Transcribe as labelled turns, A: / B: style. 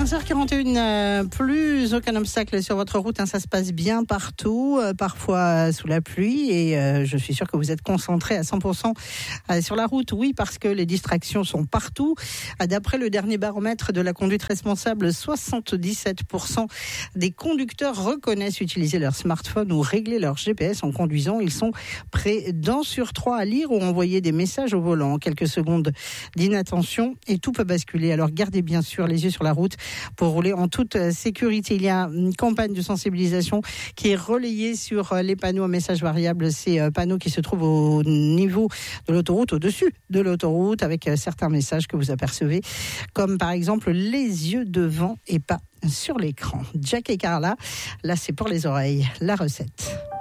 A: 15h41, plus aucun obstacle sur votre route, ça se passe bien partout, parfois sous la pluie et je suis sûre que vous êtes concentrés à 100% sur la route. Oui, parce que les distractions sont partout. D'après le dernier baromètre de la conduite responsable, 77% des conducteurs reconnaissent utiliser leur smartphone ou régler leur GPS en conduisant. Ils sont près d'1 sur 3 à lire ou envoyer des messages au volant. En quelques secondes d'inattention et tout peut basculer. Alors gardez bien sûr les yeux sur la route pour rouler en toute sécurité. Il y a une campagne de sensibilisation qui est relayée sur les panneaux à messages variables. Ces panneaux qui se trouvent au niveau de l'autoroute, au-dessus de l'autoroute, avec certains messages que vous apercevez, comme par exemple les yeux devant et pas sur l'écran. Jack et Carla, là c'est pour les oreilles, la recette.